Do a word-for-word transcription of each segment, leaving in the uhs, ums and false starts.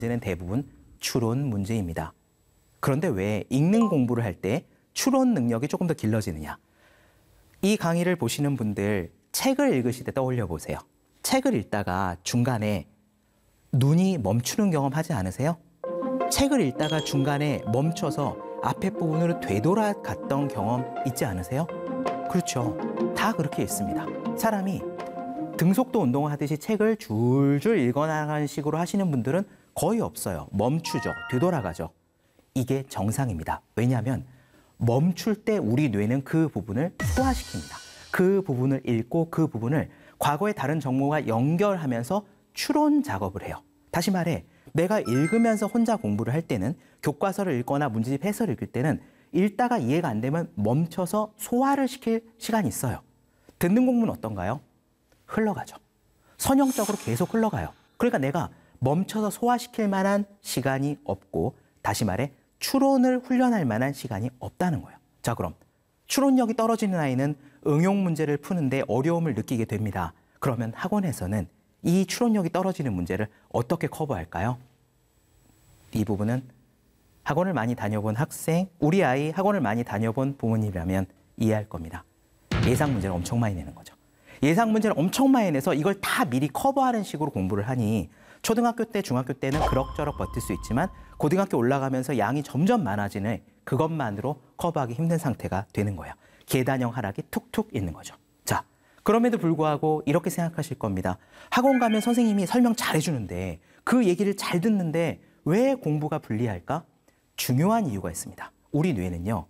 문제는 대부분 추론 문제입니다. 그런데 왜 읽는 공부를 할 때 추론 능력이 조금 더 길러지느냐? 이 강의를 보시는 분들 책을 읽으실 때 떠올려 보세요. 책을 읽다가 중간에 눈이 멈추는 경험 하지 않으세요? 책을 읽다가 중간에 멈춰서 앞에 부분으로 되돌아갔던 경험 있지 않으세요? 그렇죠. 다 그렇게 있습니다. 사람이 등속도 운동을 하듯이 책을 줄줄 읽어나가는 식으로 하시는 분들은 거의 없어요. 멈추죠. 되돌아가죠. 이게 정상입니다. 왜냐하면 멈출 때 우리 뇌는 그 부분을 소화시킵니다. 그 부분을 읽고 그 부분을 과거의 다른 정보와 연결하면서 추론 작업을 해요. 다시 말해 내가 읽으면서 혼자 공부를 할 때는 교과서를 읽거나 문제집 해설을 읽을 때는 읽다가 이해가 안 되면 멈춰서 소화를 시킬 시간이 있어요. 듣는 공부는 어떤가요? 흘러가죠. 선형적으로 계속 흘러가요. 그러니까 내가 멈춰서 소화시킬 만한 시간이 없고 다시 말해 추론을 훈련할 만한 시간이 없다는 거예요. 자, 그럼 추론력이 떨어지는 아이는 응용 문제를 푸는데 어려움을 느끼게 됩니다. 그러면 학원에서는 이 추론력이 떨어지는 문제를 어떻게 커버할까요? 이 부분은 학원을 많이 다녀본 학생, 우리 아이 학원을 많이 다녀본 부모님이라면 이해할 겁니다. 예상 문제를 엄청 많이 내는 거죠. 예상 문제를 엄청 많이 내서 이걸 다 미리 커버하는 식으로 공부를 하니 초등학교 때, 중학교 때는 그럭저럭 버틸 수 있지만 고등학교 올라가면서 양이 점점 많아지는 그것만으로 커버하기 힘든 상태가 되는 거예요. 계단형 하락이 툭툭 있는 거죠. 자, 그럼에도 불구하고 이렇게 생각하실 겁니다. 학원 가면 선생님이 설명 잘해주는데 그 얘기를 잘 듣는데 왜 공부가 불리할까? 중요한 이유가 있습니다. 우리 뇌는요,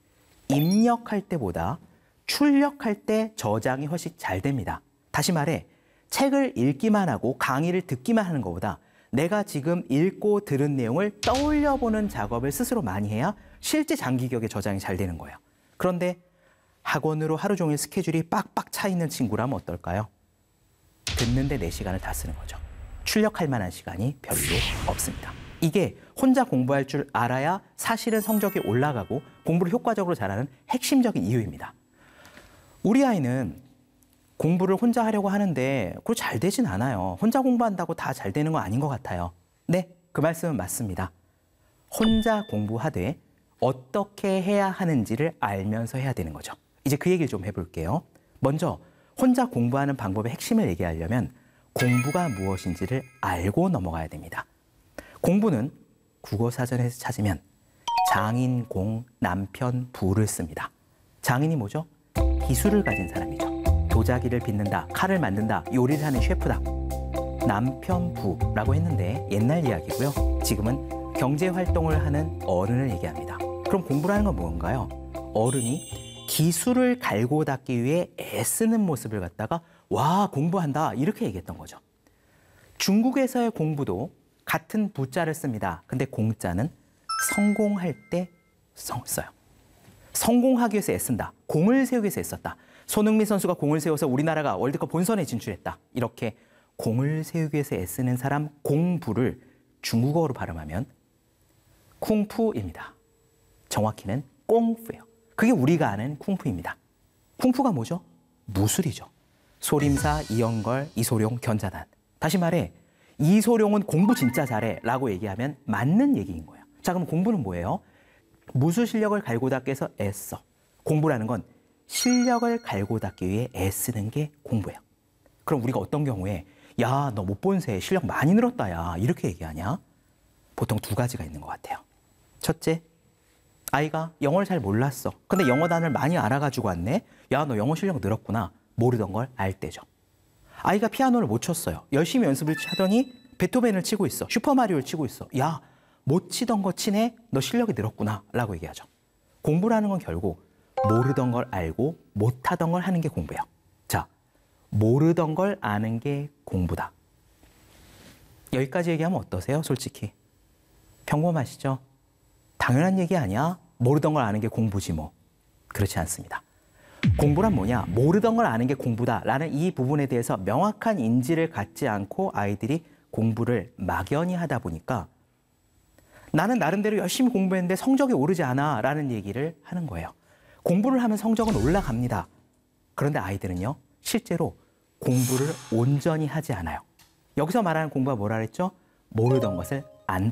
입력할 때보다 출력할 때 저장이 훨씬 잘 됩니다. 다시 말해 책을 읽기만 하고 강의를 듣기만 하는 것보다 내가 지금 읽고 들은 내용을 떠올려보는 작업을 스스로 많이 해야 실제 장기 기억에 저장이 잘 되는 거예요. 그런데 학원으로 하루 종일 스케줄이 빡빡 차 있는 친구라면 어떨까요? 듣는데 네 시간을 다 쓰는 거죠. 출력할 만한 시간이 별로 없습니다. 이게 혼자 공부할 줄 알아야 사실은 성적이 올라가고 공부를 효과적으로 잘하는 핵심적인 이유입니다. 우리 아이는 공부를 혼자 하려고 하는데 그거 잘 되진 않아요. 혼자 공부한다고 다 잘 되는 건 아닌 것 같아요. 네, 그 말씀은 맞습니다. 혼자 공부하되 어떻게 해야 하는지를 알면서 해야 되는 거죠. 이제 그 얘기를 좀 해볼게요. 먼저 혼자 공부하는 방법의 핵심을 얘기하려면 공부가 무엇인지를 알고 넘어가야 됩니다. 공부는 국어사전에서 찾으면 장인, 공, 남편, 부를 씁니다. 장인이 뭐죠? 기술을 가진 사람이죠. 도자기를 빚는다, 칼을 만든다, 요리를 하는 셰프다. 남편, 부라고 했는데 옛날 이야기고요. 지금은 경제활동을 하는 어른을 얘기합니다. 그럼 공부를 하는 건 뭔가요? 어른이 기술을 갈고 닦기 위해 애쓰는 모습을 갖다가 와, 공부한다 이렇게 얘기했던 거죠. 중국에서의 공부도 같은 부자를 씁니다. 근데 공자는 성공할 때 써요. 성공하기 위해서 애쓴다. 공을 세우기 위해서 애썼다. 손흥민 선수가 공을 세워서 우리나라가 월드컵 본선에 진출했다. 이렇게 공을 세우기 위해서 애쓰는 사람 공부를 중국어로 발음하면 쿵푸입니다. 정확히는 꽁푸예요. 그게 우리가 아는 쿵푸입니다. 쿵푸가 뭐죠? 무술이죠. 소림사, 이영걸, 이소룡, 견자단. 다시 말해 이소룡은 공부 진짜 잘해 라고 얘기하면 맞는 얘기인 거예요. 자, 그럼 공부는 뭐예요? 무술 실력을 갈고 닦기 위해서 애써. 공부라는 건 실력을 갈고 닦기 위해 애쓰는 게 공부예요. 그럼 우리가 어떤 경우에 야, 너 못 본 새 실력 많이 늘었다 야 이렇게 얘기하냐? 보통 두 가지가 있는 것 같아요. 첫째, 아이가 영어를 잘 몰랐어. 근데 영어 단어를 많이 알아가지고 왔네. 야, 너 영어 실력 늘었구나. 모르던 걸 알 때죠. 아이가 피아노를 못 쳤어요. 열심히 연습을 하더니 베토벤을 치고 있어. 슈퍼마리오를 치고 있어. 야, 못 치던 거 치네. 너 실력이 늘었구나 라고 얘기하죠. 공부라는 건 결국 모르던 걸 알고 못하던 걸 하는 게 공부예요. 자, 모르던 걸 아는 게 공부다. 여기까지 얘기하면 어떠세요? 솔직히. 평범하시죠? 당연한 얘기 아니야? 모르던 걸 아는 게 공부지 뭐. 그렇지 않습니다. 공부란 뭐냐? 모르던 걸 아는 게 공부다라는 이 부분에 대해서 명확한 인지를 갖지 않고 아이들이 공부를 막연히 하다 보니까 나는 나름대로 열심히 공부했는데 성적이 오르지 않아 라는 얘기를 하는 거예요. 공부를 하면 성적은 올라갑니다. 그런데 아이들은요, 실제로 공부를 온전히 하지 않아요. 여기서 말하는 공부가 뭐라 그랬죠? 모르던 것을